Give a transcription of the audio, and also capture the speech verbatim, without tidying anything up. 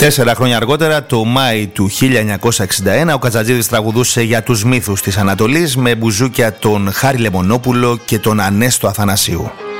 Τέσσερα χρόνια αργότερα, το Μάη του χίλια εννιακόσια εξήντα ένα, ο Κατζατζίδης τραγουδούσε για τους μύθους της Ανατολής με μπουζούκια τον Χάρη Λεμονόπουλο και τον Ανέστο Αθανασίου.